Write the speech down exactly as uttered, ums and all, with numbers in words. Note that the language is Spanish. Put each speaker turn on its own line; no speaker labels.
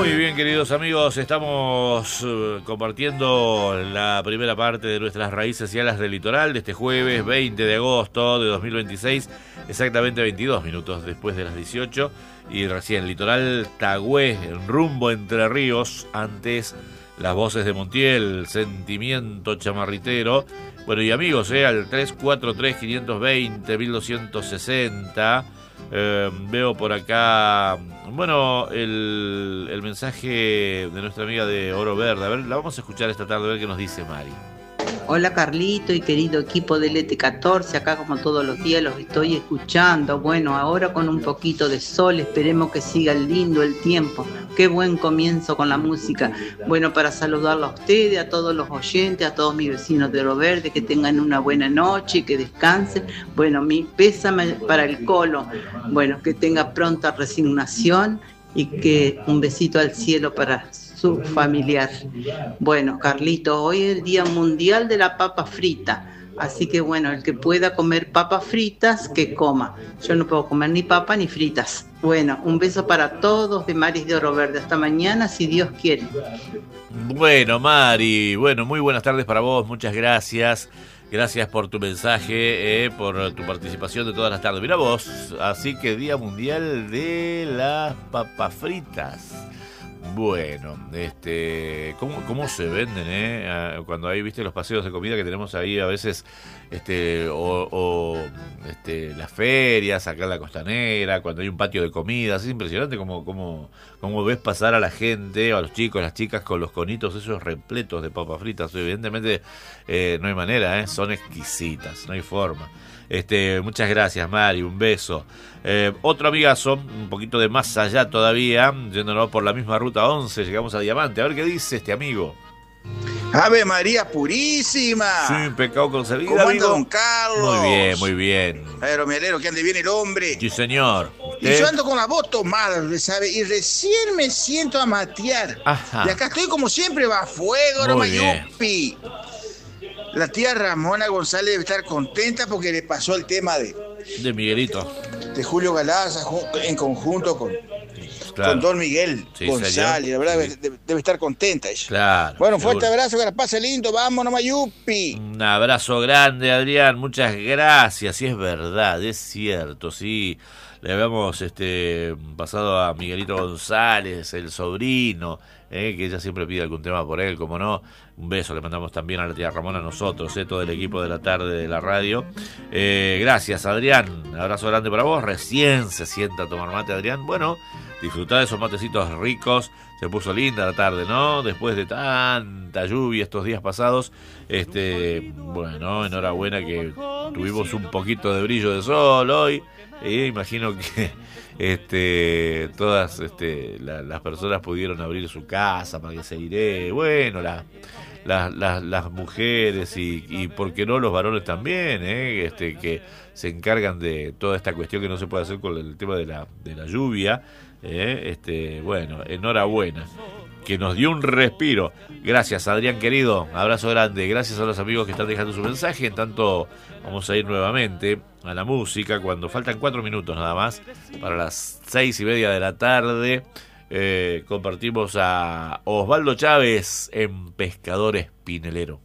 Muy bien, queridos amigos, estamos uh, compartiendo la primera parte de nuestras raíces y alas del litoral de este jueves veinte de agosto de dos mil veintiséis, exactamente veintidós minutos después de las dieciocho, y recién Litoral Tagüé, en rumbo Entre Ríos, antes las voces de Montiel, Sentimiento Chamarritero. Bueno, y amigos, eh, al tres cuatro tres, cinco dos cero, mil doscientos sesenta. Eh, veo por acá, bueno, el, el mensaje de nuestra amiga de Oro Verde. A ver, la vamos a escuchar esta tarde, a ver qué nos dice Mari.
Hola Carlito y querido equipo del E T catorce, acá como todos los días los estoy escuchando. Bueno, ahora con un poquito de sol, esperemos que siga lindo el tiempo. Qué buen comienzo con la música. Bueno, para saludarlo a ustedes, a todos los oyentes, a todos mis vecinos de Oro Verde, que tengan una buena noche y que descansen. Bueno, mi pésame para el Colo. Bueno, que tenga pronta resignación y que un besito al cielo para su familiar. Bueno, Carlito, hoy es el Día Mundial de la Papa Frita, así que bueno, el que pueda comer papas fritas, que coma. Yo no puedo comer ni papas ni fritas. Bueno, un beso para todos de Maris de Oro Verde. Hasta mañana, si Dios quiere.
Bueno, Mari, bueno, muy buenas tardes para vos, muchas gracias. Gracias por tu mensaje, eh, por tu participación de todas las tardes. Mira vos, así que Día Mundial de las Papas Fritas. Bueno, este, ¿cómo, cómo se venden, eh? Cuando hay, viste, los paseos de comida que tenemos ahí a veces, este, o, o este, las ferias acá en la Costanera, cuando hay un patio de comidas, es impresionante como, como, como ves pasar a la gente, a los chicos, a las chicas con los conitos esos repletos de papas fritas. Evidentemente eh, no hay manera, eh, son exquisitas, no hay forma. Este, muchas gracias, Mari, un beso. Eh, otro amigazo, un poquito de más allá todavía, yéndonos por la misma ruta once, llegamos a Diamante. A ver qué dice este amigo.
Ave María Purísima.
Sí, pecado concebido.
¿Cómo anda don Carlos?
Muy bien, muy bien.
Pero me alegro que ande bien el hombre.
Sí, señor.
¿Usted? Y yo ando con la voz tomada, ¿sabe? Y recién me siento a matear.
Ajá.
Y acá estoy como siempre, va a fuego, no mayupi. La tía Ramona González debe estar contenta porque le pasó el tema de...
De Miguelito.
De Julio Galaza, en conjunto con... Claro. Con Don Miguel sí, González, la verdad sí. debe, debe estar contenta ella.
Claro.
Bueno, un fuerte abrazo, que la pase lindo, vámonos, Mayupi.
Un abrazo grande, Adrián, muchas gracias. Sí, es verdad, es cierto, sí. Le habíamos este, pasado a Miguelito González, el sobrino, eh, que ella siempre pide algún tema por él, como no. Un beso le mandamos también a la tía Ramona, a nosotros, eh, todo el equipo de la tarde de la radio. Eh, gracias, Adrián. Un abrazo grande para vos. Recién se sienta a tomar mate, Adrián. Bueno, disfrutá de esos matecitos ricos. Se puso linda la tarde, ¿no? Después de tanta lluvia estos días pasados. Este, bueno, enhorabuena que tuvimos un poquito de brillo de sol hoy. Eh, imagino que este, todas este, la, las personas pudieron abrir su casa para que se iré. Bueno, la, la, la, las mujeres y, y, ¿por qué no los varones también? Eh, este, que se encargan de toda esta cuestión que no se puede hacer con el tema de la, de la lluvia. Eh, este, bueno, enhorabuena. Que nos dio un respiro. Gracias, Adrián querido. Abrazo grande. Gracias a los amigos que están dejando su mensaje. En tanto, vamos a ir nuevamente a la música cuando faltan cuatro minutos nada más para las seis y media de la tarde. Eh, compartimos a Osvaldo Chávez en Pescador Espinelero.